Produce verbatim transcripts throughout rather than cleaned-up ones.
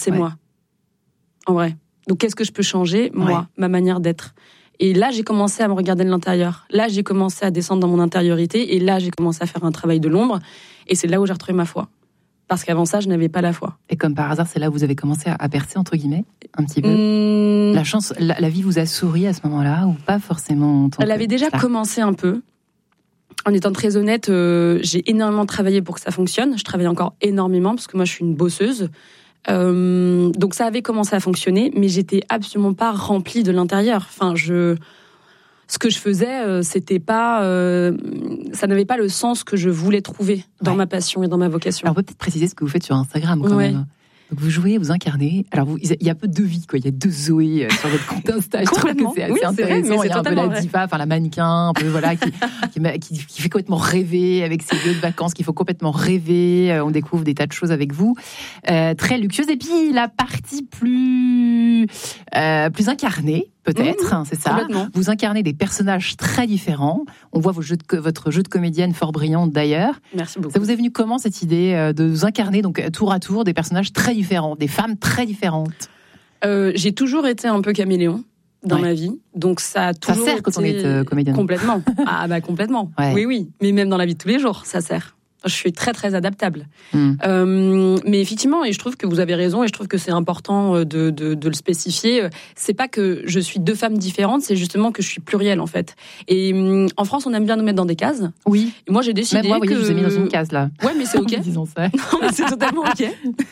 c'est ouais. moi. En vrai. Donc, qu'est-ce que je peux changer ? Moi, ouais. ma manière d'être. Et là, j'ai commencé à me regarder de l'intérieur. Là, j'ai commencé à descendre dans mon intériorité. Et là, j'ai commencé à faire un travail de l'ombre. Et c'est là où j'ai retrouvé ma foi. Parce qu'avant ça, je n'avais pas la foi. Et comme par hasard, c'est là où vous avez commencé à percer, entre guillemets, un petit peu. Mmh. La chance, la, la vie vous a souri à ce moment-là, ou pas forcément? Elle avait déjà star. commencé un peu. En étant très honnête, euh, j'ai énormément travaillé pour que ça fonctionne. Je travaille encore énormément, parce que moi, je suis une bosseuse. Euh, donc ça avait commencé à fonctionner, mais j'étais absolument pas remplie de l'intérieur. Enfin, je... Ce que je faisais, euh, c'était pas, euh, ça n'avait pas le sens que je voulais trouver dans ouais. ma passion et dans ma vocation. Alors, on peut peut-être préciser ce que vous faites sur Instagram quand ouais. même. Donc vous jouez, vous incarnez. Alors vous, il y a un peu deux vies, quoi. Il y a deux Zoé euh, sur votre compte Insta. Je trouve que c'est assez oui, intéressant. C'est vrai, il y a un peu la diva, enfin la mannequin, un peu voilà, qui, qui, qui, qui fait complètement rêver avec ses lieux de vacances, qu'il faut complètement rêver. Euh, on découvre des tas de choses avec vous, euh, très luxueuse. Et puis la partie plus euh, plus incarnée. Peut-être, mmh, c'est ça. Vous incarnez des personnages très différents. On voit vos jeux de, votre jeu de comédienne fort brillante d'ailleurs. Merci beaucoup. Ça vous est venu comment cette idée de vous incarner donc tour à tour des personnages très différents, des femmes très différentes? euh, J'ai toujours été un peu caméléon dans ouais. ma vie, donc ça a toujours. Ça sert été... quand on est euh, comédienne. Complètement. Ah bah complètement. Ouais. Oui oui. Mais même dans la vie de tous les jours, ça sert. Je suis très très adaptable. Mm. Euh, mais effectivement, et je trouve que vous avez raison, et je trouve que c'est important de, de, de le spécifier. C'est pas que je suis deux femmes différentes, c'est justement que je suis plurielle en fait. Et euh, en France, on aime bien nous mettre dans des cases. Oui. Et moi, j'ai décidé Même moi, que. Vous voyez, je vous ai mis dans une case là. Ouais, mais c'est ok. Disons ça. Non, mais c'est totalement ok.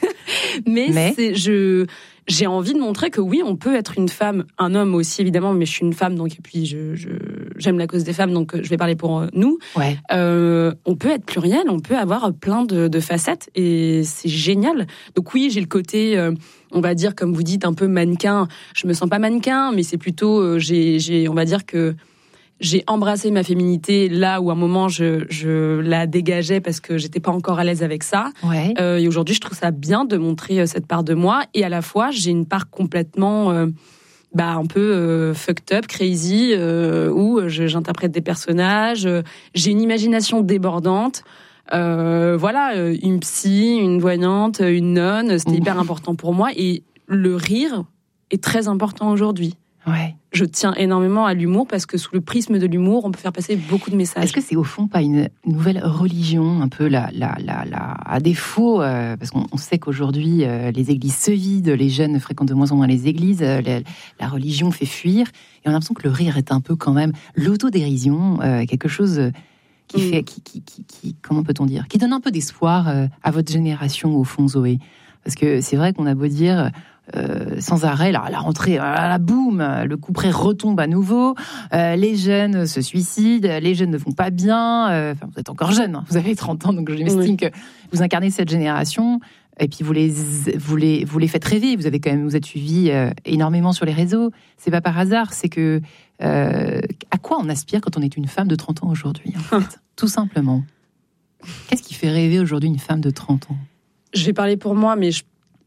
mais, mais... c'est je. J'ai envie de montrer que oui, on peut être une femme, un homme aussi évidemment, mais je suis une femme, donc et puis je, je j'aime la cause des femmes, donc je vais parler pour nous. Ouais. Euh, on peut être pluriel, on peut avoir plein de, de facettes et c'est génial. Donc oui, j'ai le côté, euh, on va dire comme vous dites, un peu mannequin. Je me sens pas mannequin, mais c'est plutôt, euh, j'ai, j'ai, on va dire que j'ai embrassé ma féminité là où à un moment je, je la dégageais parce que j'étais pas encore à l'aise avec ça. Ouais. Euh, et aujourd'hui, je trouve ça bien de montrer cette part de moi. Et à la fois, j'ai une part complètement, euh, bah un peu euh, fucked up, crazy, euh, où je, j'interprète des personnages. Euh, j'ai une imagination débordante. Euh, voilà, une psy, une voyante, une nonne. C'était Ouh. hyper important pour moi. Et le rire est très important aujourd'hui. Ouais. Je tiens énormément à l'humour parce que sous le prisme de l'humour, on peut faire passer beaucoup de messages. Est-ce que c'est au fond pas une nouvelle religion, un peu la, la, la, la à défaut, euh, parce qu'on on sait qu'aujourd'hui euh, les églises se vident, les jeunes fréquentent de moins en moins les églises, euh, la, la religion fait fuir, et on a l'impression que le rire est un peu quand même l'autodérision, euh, quelque chose qui mmh. fait, qui, qui, qui, qui, comment peut-on dire, qui donne un peu d'espoir euh, à votre génération au fond, Zoé, parce que c'est vrai qu'on a beau dire. Euh, sans arrêt, la, la rentrée, la, la boum, le couperet retombe à nouveau, euh, les jeunes se suicident, les jeunes ne vont pas bien, euh, enfin, vous êtes encore jeune, hein, vous avez trente ans, donc j'estime oui. que vous incarnez cette génération, et puis vous les, vous les, vous les faites rêver, vous avez quand même, vous êtes suivis euh, énormément sur les réseaux, c'est pas par hasard, c'est que, euh, à quoi on aspire quand on est une femme de trente ans aujourd'hui, en fait, tout simplement. Qu'est-ce qui fait rêver aujourd'hui une femme de trente ans? Je vais parler pour moi, mais je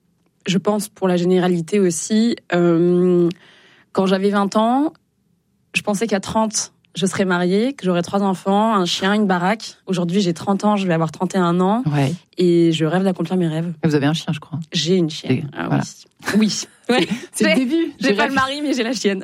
Je pense pour la généralité aussi. Euh, quand j'avais vingt ans, je pensais qu'à trente, je serais mariée, que j'aurais trois enfants, un chien, une baraque. Aujourd'hui, j'ai trente ans, je vais avoir trente et un ans. Ouais. Et je rêve d'accomplir mes rêves. Vous avez un chien, je crois. J'ai une chienne. Ah, voilà. Oui. Oui. Ouais. C'est, c'est le début. J'ai, j'ai pas le mari, mais j'ai la chienne.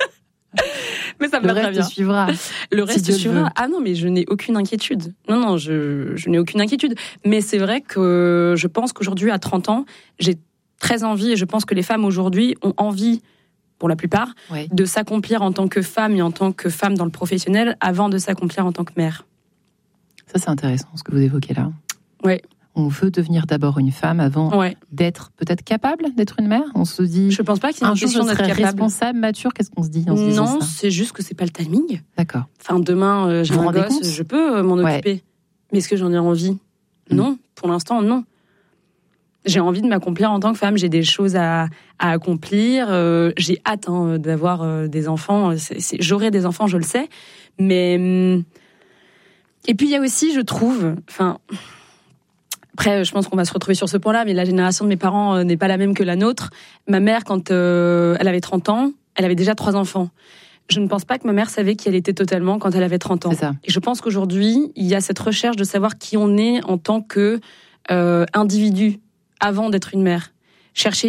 Mais ça me le va très bien. Le reste suivra. Le reste si suivra. Ah non, mais je n'ai aucune inquiétude. Non, non, je, je n'ai aucune inquiétude. Mais c'est vrai que je pense qu'aujourd'hui, à trente ans, j'ai très envie, et je pense que les femmes aujourd'hui ont envie, pour la plupart, ouais. de s'accomplir en tant que femme et en tant que femme dans le professionnel avant de s'accomplir en tant que mère. Ça, c'est intéressant, ce que vous évoquez là. Oui. On veut devenir d'abord une femme avant ouais. d'être peut-être capable d'être une mère. On se dit. Je pense pas qu'il y ait une question d'être capable. Responsable, mature. Qu'est-ce qu'on se dit en se disant Non, ça c'est juste que c'est pas le timing. D'accord. Enfin, demain, euh, j'ai vous un gosse, compte je peux euh, m'en ouais. occuper. Mais est-ce que j'en ai envie ? mmh. Non, pour l'instant, non. J'ai envie de m'accomplir en tant que femme. J'ai des choses à, à accomplir. Euh, j'ai hâte hein, d'avoir euh, des enfants. C'est, c'est, j'aurai des enfants, je le sais. Mais hum, et puis il y a aussi, je trouve, enfin. Après, je pense qu'on va se retrouver sur ce point-là, mais la génération de mes parents euh, n'est pas la même que la nôtre. Ma mère, quand euh, elle avait trente ans, elle avait déjà trois enfants. Je ne pense pas que ma mère savait qui elle était totalement quand elle avait trente ans. C'est ça. Et je pense qu'aujourd'hui, il y a cette recherche de savoir qui on est en tant que euh, individu avant d'être une mère. Chercher